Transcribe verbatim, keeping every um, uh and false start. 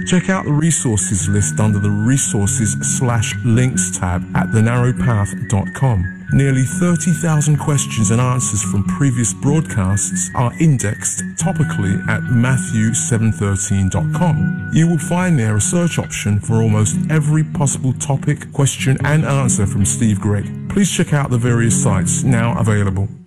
Check out the resources list under the resources slash links tab at the narrow path dot com. Nearly thirty thousand questions and answers from previous broadcasts are indexed topically at matthew seven thirteen dot com. You will find there a search option for almost every possible topic, question and answer from Steve Gregg. Please check out the various sites now available.